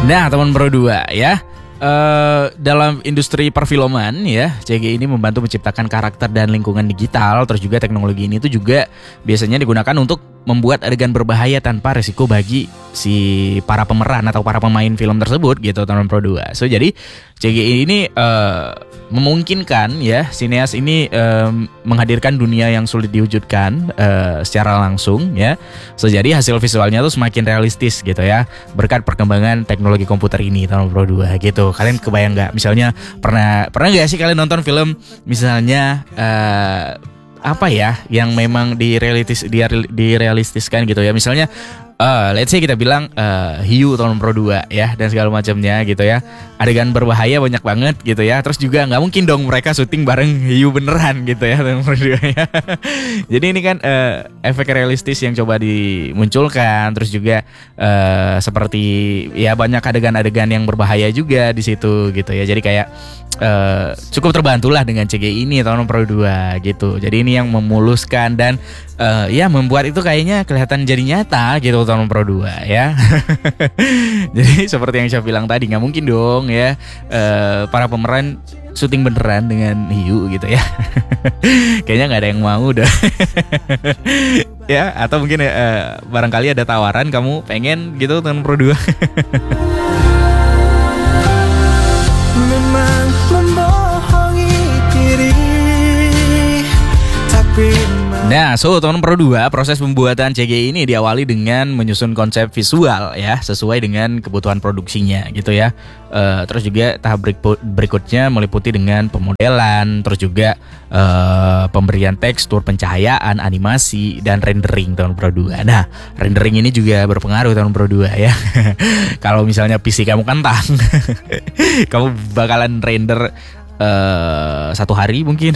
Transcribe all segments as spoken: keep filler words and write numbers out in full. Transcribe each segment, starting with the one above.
Nah, teman Pro dua ya. Uh, dalam industri perfilman ya, C G I ini membantu menciptakan karakter dan lingkungan digital. Terus juga teknologi ini tuh juga biasanya digunakan untuk membuat adegan berbahaya tanpa resiko bagi si para pemeran atau para pemain film tersebut gitu, teman Pro dua. So jadi C G I ini uh, memungkinkan ya sineas ini um, menghadirkan dunia yang sulit diwujudkan uh, secara langsung ya. So jadi hasil visualnya tuh semakin realistis gitu ya, berkat perkembangan teknologi komputer ini, teman Pro dua gitu. Kalian kebayang nggak? Misalnya pernah pernah nggak sih kalian nonton film misalnya uh, apa ya yang memang direalitis direalistiskan gitu ya, misalnya uh, let's say kita bilang uh, hiu tahun Pro dua ya dan segala macamnya gitu ya, adegan berbahaya banyak banget gitu ya, terus juga nggak mungkin dong mereka syuting bareng hiu beneran gitu ya tahun Pro dua ya. Jadi ini kan uh, efek realistis yang coba dimunculkan, terus juga uh, seperti ya banyak adegan-adegan yang berbahaya juga di situ gitu ya, jadi kayak Uh, cukup terbantulah dengan C G I ini tahun Pro dua gitu. Jadi ini yang memuluskan dan uh, ya membuat itu kayaknya kelihatan jadi nyata gitu tahun Pro dua ya. Jadi seperti yang saya bilang tadi, nggak mungkin dong ya uh, para pemeran syuting beneran dengan hiu gitu ya. Kayaknya nggak ada yang mau dah. Ya, atau mungkin uh, barangkali ada tawaran kamu pengen gitu tahun Pro dua. Memang membohongi diri, tapi nah, so tahun Pro dua, proses pembuatan C G I ini diawali dengan menyusun konsep visual ya, sesuai dengan kebutuhan produksinya gitu ya. Uh, terus juga tahap berikutnya meliputi dengan pemodelan, terus juga uh, pemberian tekstur, pencahayaan, animasi, dan rendering tahun Pro dua. Nah, rendering ini juga berpengaruh tahun Pro dua ya. Kalau misalnya P C kamu kentang, kamu bakalan render Uh, satu hari mungkin.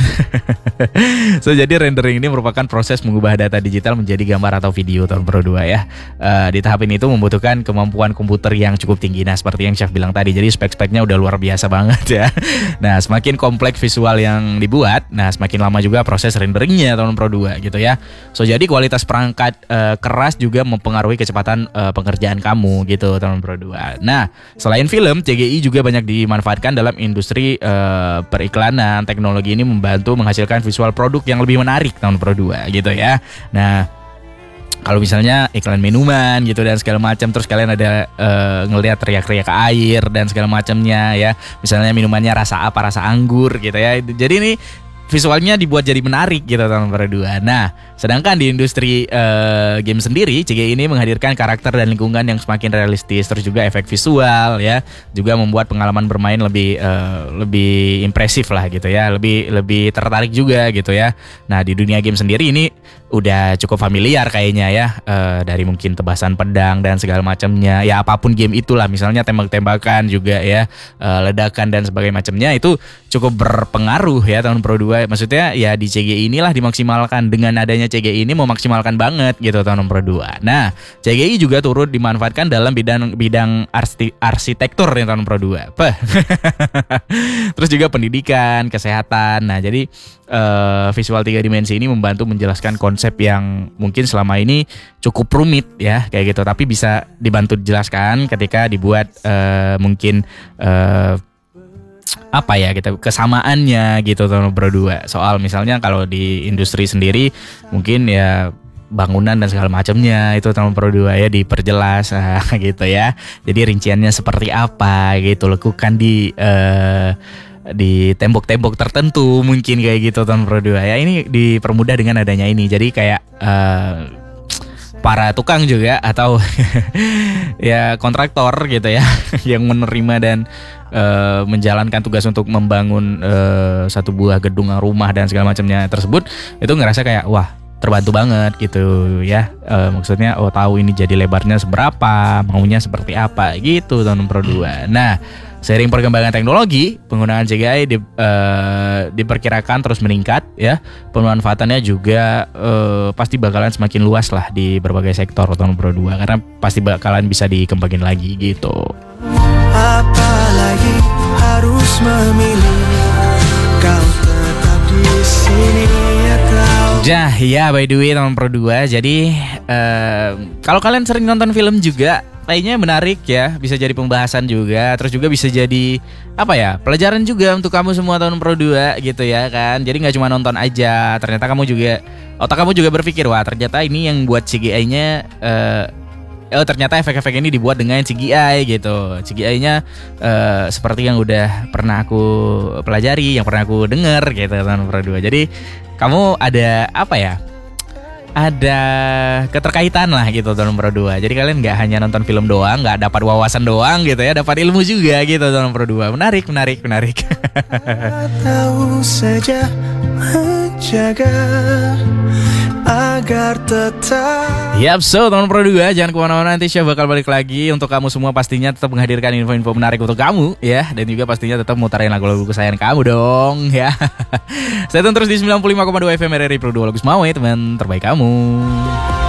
So jadi rendering ini merupakan proses mengubah data digital menjadi gambar atau video tahun Pro dua ya. Uh, di tahap ini itu membutuhkan kemampuan komputer yang cukup tinggi. Nah seperti yang Chef bilang tadi, jadi spek-speknya udah luar biasa banget ya. Nah semakin kompleks visual yang dibuat, nah semakin lama juga proses renderingnya tahun Pro dua gitu ya. So jadi kualitas perangkat uh, keras juga mempengaruhi kecepatan uh, pengerjaan kamu gitu tahun Pro dua. Nah selain film, C G I juga banyak dimanfaatkan dalam industri uh, periklanan. Teknologi ini membantu menghasilkan visual produk yang lebih menarik tahun Pro dua gitu ya. Nah, kalau misalnya iklan minuman gitu dan segala macam, terus kalian ada uh, ngelihat teriak-teriak air dan segala macamnya ya. Misalnya minumannya rasa apa, rasa anggur gitu ya. Jadi ini visualnya dibuat jadi menarik gitu tahun Pro dua. Nah, sedangkan di industri uh, game sendiri, C G I ini menghadirkan karakter dan lingkungan yang semakin realistis, terus juga efek visual ya, juga membuat pengalaman bermain lebih uh, lebih impresif lah gitu ya, lebih lebih tertarik juga gitu ya. Nah, di dunia game sendiri ini udah cukup familiar kayaknya ya, uh, dari mungkin tebasan pedang dan segala macamnya ya, apapun game itulah, misalnya tembak-tembakan juga ya, uh, ledakan dan sebagainya macamnya itu cukup berpengaruh ya tahun Pro dua. Maksudnya ya di C G I inilah dimaksimalkan, dengan adanya C G I ini memaksimalkan banget gitu tahun Pro dua. Nah, C G I juga turut dimanfaatkan dalam bidang bidang arsi, arsitektur ya tahun Pro dua. Peh. Terus juga pendidikan, kesehatan. Nah, jadi uh, visual tiga dimensi ini membantu menjelaskan konsep yang mungkin selama ini cukup rumit ya kayak gitu, tapi bisa dibantu dijelaskan ketika dibuat uh, mungkin uh, apa ya gitu kesamaannya gitu tahun Pro dua. Soal misalnya kalau di industri sendiri mungkin ya bangunan dan segala macamnya itu tahun Pro dua ya diperjelas nah, gitu ya. Jadi rinciannya seperti apa gitu, lekukan di uh, di tembok-tembok tertentu mungkin kayak gitu tahun Pro dua ya. Ini dipermudah dengan adanya ini. Jadi kayak uh, para tukang juga atau ya kontraktor gitu ya yang menerima dan uh, menjalankan tugas untuk membangun uh, satu buah gedung rumah dan segala macamnya tersebut, itu ngerasa kayak wah terbantu banget gitu ya. Uh, maksudnya oh tahu ini jadi lebarnya seberapa, maunya seperti apa gitu tahun Pro dua. Nah, seiring perkembangan teknologi, penggunaan C G I di, uh, diperkirakan terus meningkat ya. Pemanfaatannya juga uh, pasti bakalan semakin luas lah di berbagai sektor tahun Pro dua, karena pasti bakalan bisa dikembangin lagi gitu. Apalagi harus memilih, kau tetap di sini atau Jah, ya by the way tahun Pro dua. Jadi uh, kalau kalian sering nonton film juga, kayaknya menarik ya, bisa jadi pembahasan juga, terus juga bisa jadi apa ya, pelajaran juga untuk kamu semua tahun Pro dua gitu ya kan. Jadi nggak cuma nonton aja, ternyata kamu juga, otak kamu juga berpikir, wah ternyata ini yang buat C G I-nya uh, oh ternyata efek-efek ini dibuat dengan C G I gitu. C G I-nya uh, seperti yang udah pernah aku pelajari, yang pernah aku dengar gitu tahun Pro dua. Jadi kamu ada apa ya, ada keterkaitan lah gitu tahun Pro dua. Jadi kalian nggak hanya nonton film doang, nggak dapat wawasan doang gitu ya, dapat ilmu juga gitu tahun Pro dua. Menarik, menarik, menarik. Tahu saja menjaga agar tetap. Yap, so tahun Pro dua, jangan kemana-mana, nanti Syah bakal balik lagi untuk kamu semua, pastinya tetap menghadirkan info-info menarik untuk kamu ya, dan juga pastinya tetap mutarin lagu-lagu kesayangan kamu dong ya. Saya terus di sembilan puluh lima koma dua F M R R I Pro dua, Lagu Semawe, teman terbaik kamu.